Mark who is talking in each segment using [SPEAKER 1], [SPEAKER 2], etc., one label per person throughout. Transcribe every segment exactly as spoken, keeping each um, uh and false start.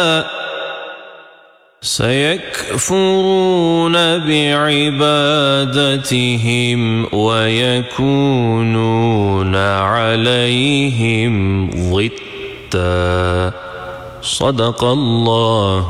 [SPEAKER 1] سيكفرون بعبادتهم ويكونون عليهم ضدا صدق الله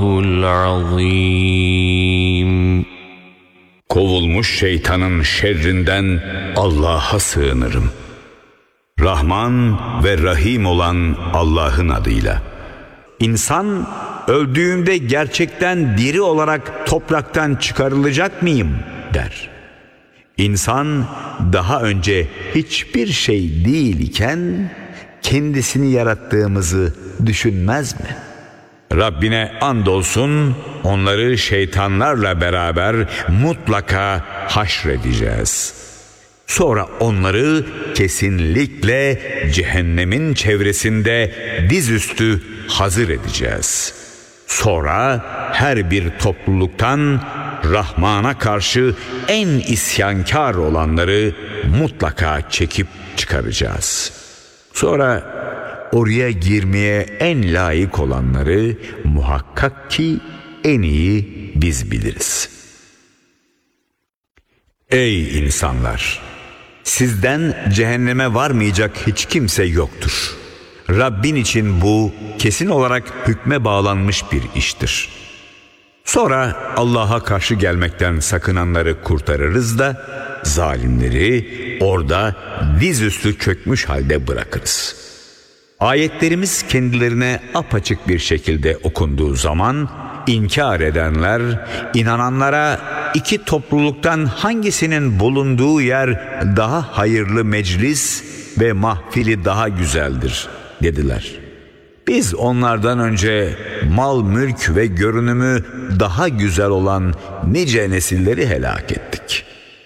[SPEAKER 1] العظيم.
[SPEAKER 2] Kovulmuş şeytanın şerrinden Allah'a sığınırım. Rahman ve Rahim olan Allah'ın adıyla. İnsan öldüğümde gerçekten diri olarak topraktan çıkarılacak mıyım der. İnsan daha önce hiçbir şey değil iken kendisini yarattığımızı düşünmez mi? Rabbine andolsun onları şeytanlarla beraber mutlaka haşredeceğiz. Sonra onları kesinlikle cehennemin çevresinde dizüstü hazır edeceğiz. Sonra her bir topluluktan Rahman'a karşı en isyankar olanları mutlaka çekip çıkaracağız. Sonra oraya girmeye en layık olanları muhakkak ki en iyi biz biliriz. Ey insanlar! Sizden cehenneme varmayacak hiç kimse yoktur. Rabbin için bu kesin olarak hükme bağlanmış bir iştir. Sonra Allah'a karşı gelmekten sakınanları kurtarırız da zalimleri orada dizüstü çökmüş halde bırakırız. Ayetlerimiz kendilerine apaçık bir şekilde okunduğu zaman inkar edenler inananlara iki topluluktan hangisinin bulunduğu yer daha hayırlı meclis ve mahfili daha güzeldir dediler. Biz onlardan önce mal, mülk ve görünümü daha güzel olan nice nesilleri helak ettik.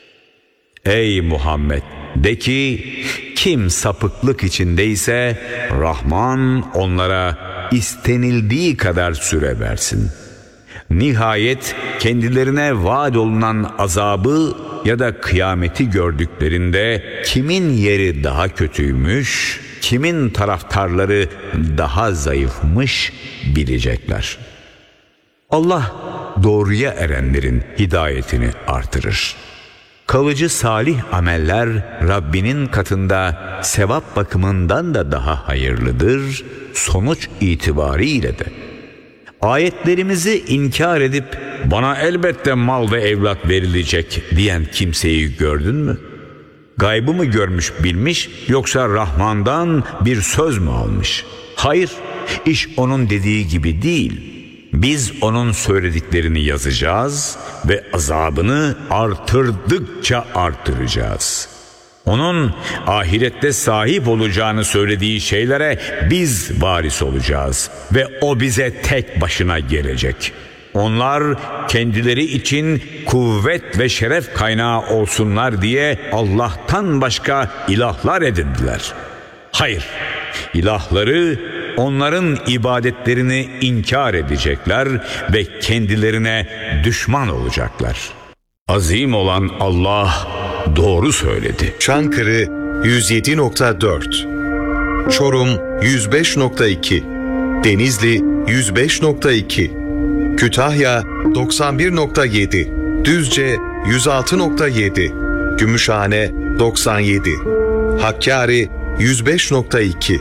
[SPEAKER 2] Ey Muhammed! De ki, kim sapıklık içindeyse Rahman onlara istenildiği kadar süre versin. Nihayet kendilerine vaat olunan azabı ya da kıyameti gördüklerinde kimin yeri daha kötüymüş, kimin taraftarları daha zayıfmış bilecekler. Allah doğruya erenlerin hidayetini artırır. Kalıcı salih ameller Rabbinin katında sevap bakımından da daha hayırlıdır, sonuç itibariyle de. Ayetlerimizi inkar edip bana elbette mal ve evlat verilecek diyen kimseyi gördün mü? Gaybı mı görmüş bilmiş yoksa Rahman'dan bir söz mü almış? Hayır, iş onun dediği gibi değil. Biz onun söylediklerini yazacağız ve azabını artırdıkça artıracağız. Onun ahirette sahip olacağını söylediği şeylere biz varis olacağız ve o bize tek başına gelecek. Onlar kendileri için kuvvet ve şeref kaynağı olsunlar diye Allah'tan başka ilahlar edindiler. Hayır, ilahları onların ibadetlerini inkar edecekler ve kendilerine düşman olacaklar. Azim olan Allah doğru söyledi.
[SPEAKER 3] Çankırı yüz yedi nokta dört, Çorum yüz beş nokta iki, Denizli yüz beş nokta iki, Kütahya doksan bir nokta yedi, Düzce yüz altı nokta yedi, Gümüşhane doksan yedi, Hakkari yüz beş nokta iki.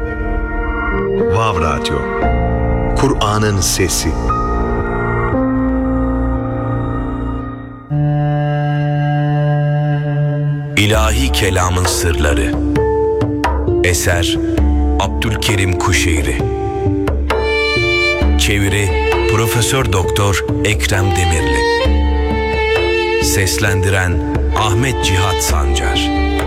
[SPEAKER 3] Vav Radyo, Kur'an'ın sesi.
[SPEAKER 4] İlahi Kelamın Sırları. Eser Abdülkerim Kuşeyri. Çeviri Profesör Doktor Ekrem Demirli. Seslendiren Ahmet Cihat Sancar.